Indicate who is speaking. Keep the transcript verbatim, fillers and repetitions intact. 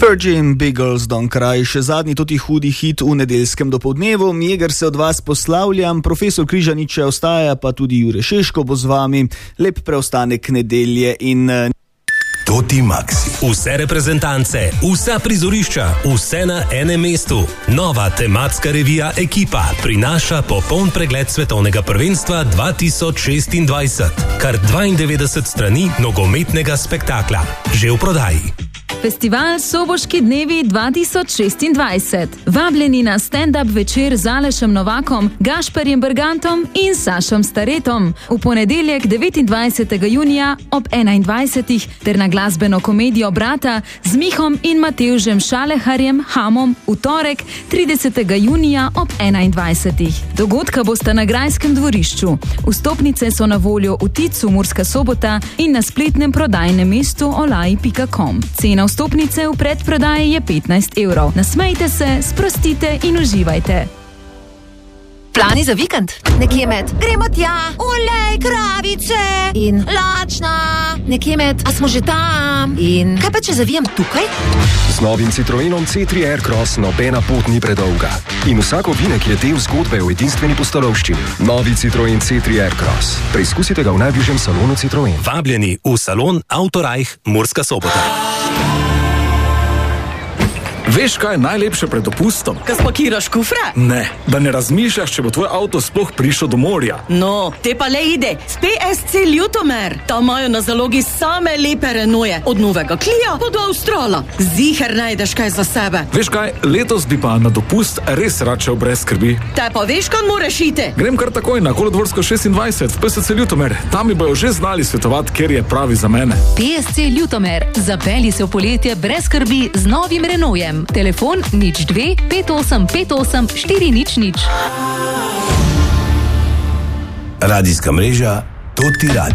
Speaker 1: Virgin Big Girls Don't Cry, še zadnji toti hudi hit v nedeljskem dopoldnevu. Jeger se od vas poslavljam, profesor Križanič ostaja, pa tudi Jure Šeško bo z vami. Lep preostanek nedelje in...
Speaker 2: Toti Maxi. Vse reprezentance, vsa prizorišča, vse na enem mestu. Nova tematska revija Ekipa prinaša popoln pregled svetovnega prvenstva dva tisoč šestindvajset. Kar dvaindevetdeset strani nogometnega spektakla. Že v prodaji.
Speaker 3: Festival Soboški dnevi dva tisoč šestindvajset. Vabljeni na stand-up večer z Alešem Novakom, Gašperjem Bergantom in Sašom Staretom. V ponedeljek devetindvajsetega junija ob enaindvajsetih ter na glasbeno komedijo Brata z Mihom in Matevžem Šaleharjem Hamom v torek tridesetega junija ob enaindvajsetih. Dogodka bosta na Grajskem dvorišču. Vstopnice so na voljo v Ticu Murska Sobota in na spletnem prodajnem mestu olaj pika com. Cena vstopnice v predprodaji je petnajst evrov. Nasmejte se, sprostite in uživajte.
Speaker 4: Plani za vikend? Nekje med gremo tja, olej, kravice in lačna. Nekje med, a smo že tam? In kaj pa če zavijem tukaj?
Speaker 5: Z novim Citroenom C tri Aircross nobena pot ni predolga. In vsak ovinek je del zgodbe o edinstveni pustolovščini. Novi Citroen C tri Aircross. Preizkusite ga v najbližjem salonu Citroen.
Speaker 2: Vabljeni v salon Autorajh Murska Sobota.
Speaker 6: Veš, kaj je najlepše pred dopustom?
Speaker 7: Ko spakiraš kufre?
Speaker 6: Ne, da ne razmišljaš, če bo tvoj avto sploh prišel do morja.
Speaker 7: No, te pa le ide s P S C Ljutomer. Tam imajo na zalogi same lepe Renaultje, od novega Clio pa do Australa. Ziher najdeš kaj za sebe.
Speaker 6: Veš kaj, letos bi pa na dopust res rad šel brez skrbi.
Speaker 7: Te pa veš, kam moraš iti?
Speaker 6: Grem kar takoj na Kolodvorsko šestindvajset v P S C Ljutomer. Tam mi bojo že znali svetovati, ker je pravi za mene.
Speaker 8: P S C Ljutomer. Zapelji se v poletje brez skrbi z novim Renaultjem. Telefon nič dve pet osem pet osem štiri nič nič.
Speaker 2: Radijska mreža Toti Radio.